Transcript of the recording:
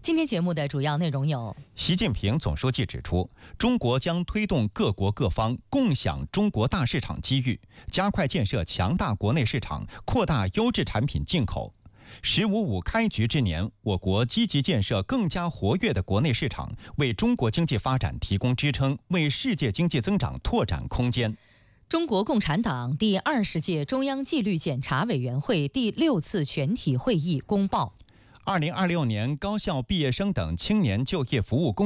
今天节目的主要内容有： 习近平总书记指出，中国将推动各国各方共享中国大市场机遇，加快建设强大国内市场，扩大优质产品进口。“15+5”开局之年，我国积极建设更加活跃的国内市场，为中国经济发展提供支撑，为世界经济增长拓展空间。 中国共产党第20届中央纪律检查委员会第6次全体会议公报。 2026年高校毕业生等青年就业服务工